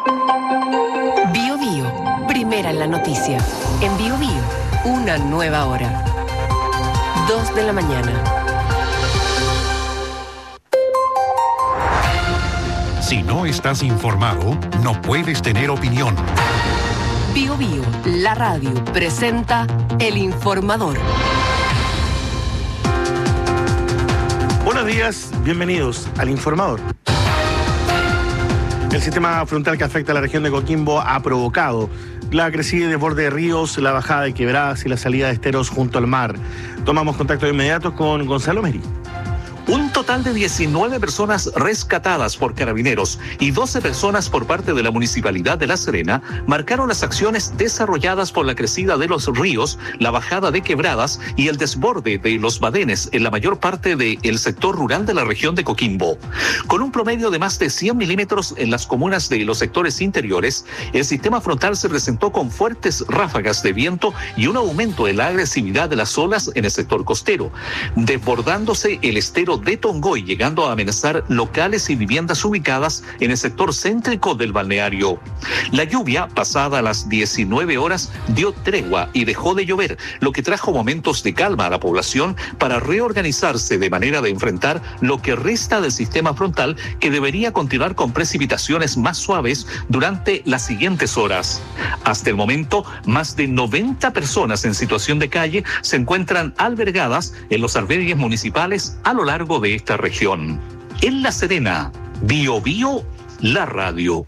Bio Bio, primera en la noticia. En Bio Bio, una nueva hora. 2 de la mañana. Si no estás informado, no puedes tener opinión. Bio Bio, la radio, presenta El Informador. Buenos días, bienvenidos al Informador. El sistema frontal que afecta a la región de Coquimbo ha provocado la crecida y desborde de ríos, la bajada de quebradas y la salida de esteros junto al mar. Tomamos contacto de inmediato con Gonzalo Meri. Un total de 19 personas rescatadas por carabineros y 12 personas por parte de la Municipalidad de La Serena marcaron las acciones desarrolladas por la crecida de los ríos, la bajada de quebradas y el desborde de los badenes en la mayor parte del sector rural de la región de Coquimbo. Con un promedio de más de 100 milímetros en las comunas de los sectores interiores, el sistema frontal se presentó con fuertes ráfagas de viento y un aumento en la agresividad de las olas en el sector costero, desbordándose el estero de Tongoy, llegando a amenazar locales y viviendas ubicadas en el sector céntrico del balneario. La lluvia, pasada las 19 horas, dio tregua y dejó de llover, lo que trajo momentos de calma a la población para reorganizarse de manera de enfrentar lo que resta del sistema frontal, que debería continuar con precipitaciones más suaves durante las siguientes horas. Hasta el momento, más de 90 personas en situación de calle se encuentran albergadas en los albergues municipales a lo largo de esta región. En La Serena, Bio Bio, la radio.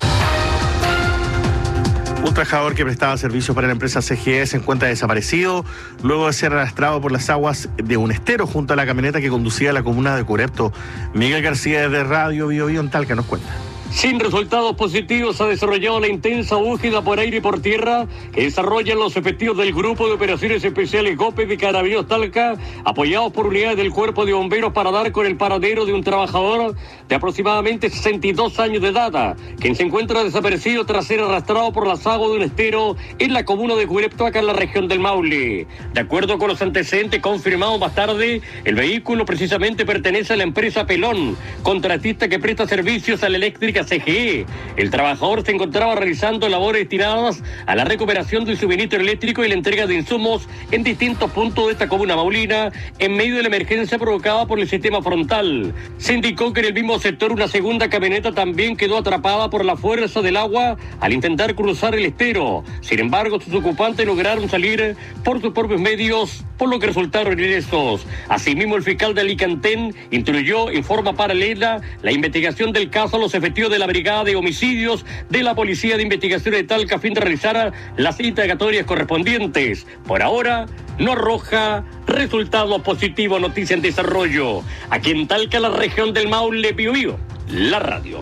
Un trabajador que prestaba servicios para la empresa CGE se encuentra desaparecido luego de ser arrastrado por las aguas de un estero junto a la camioneta que conducía a la comuna de Curepto. Miguel García desde Radio Bio Bio en Talca nos cuenta. Sin resultados positivos, ha desarrollado la intensa búsqueda por aire y por tierra que desarrollan los efectivos del Grupo de Operaciones Especiales GOPE de Carabineros Talca, apoyados por unidades del Cuerpo de Bomberos, para dar con el paradero de un trabajador de aproximadamente 62 años de edad, quien se encuentra desaparecido tras ser arrastrado por las aguas de un estero en la comuna de Curepto, acá en la región del Maule. De acuerdo con los antecedentes confirmados más tarde, el vehículo precisamente pertenece a la empresa Pelón, contratista que presta servicios a la eléctrica CGE. El trabajador se encontraba realizando labores destinadas a la recuperación del suministro eléctrico y la entrega de insumos en distintos puntos de esta comuna maulina en medio de la emergencia provocada por el sistema frontal. Se indicó que en el mismo sector una segunda camioneta también quedó atrapada por la fuerza del agua al intentar cruzar el estero. Sin embargo, sus ocupantes lograron salir por sus propios medios, por lo que resultaron ilesos. Asimismo, el fiscal de Alicantén instruyó en forma paralela la investigación del caso a los efectivos de la Brigada de Homicidios de la Policía de Investigación de Talca a fin de realizar las indagatorias correspondientes. Por ahora, no arroja resultados positivos. Noticia en desarrollo. Aquí en Talca, la región del Maule, Bio Bio, la radio.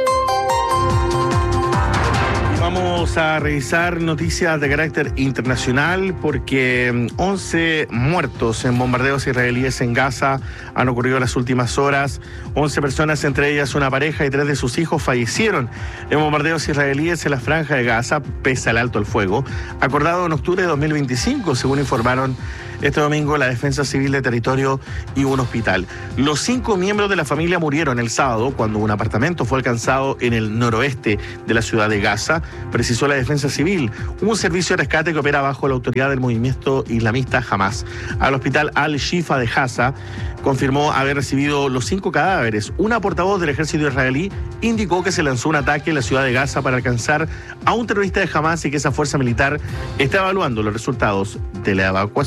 Vamos a revisar noticias de carácter internacional porque 11 muertos en bombardeos israelíes en Gaza han ocurrido en las últimas horas. 11 personas, entre ellas una pareja y 3 de sus hijos, fallecieron en bombardeos israelíes en la franja de Gaza, pese al alto el fuego, acordado en octubre de 2025, según informaron este domingo la Defensa Civil de Territorio y un hospital. Los 5 miembros de la familia murieron el sábado cuando un apartamento fue alcanzado en el noroeste de la ciudad de Gaza, precisó la Defensa Civil, un servicio de rescate que opera bajo la autoridad del movimiento islamista Hamas. Al hospital Al-Shifa de Gaza confirmó haber recibido los 5 cadáveres. Una portavoz del ejército israelí indicó que se lanzó un ataque en la ciudad de Gaza para alcanzar a un terrorista de Hamas y que esa fuerza militar está evaluando los resultados de la evacuación.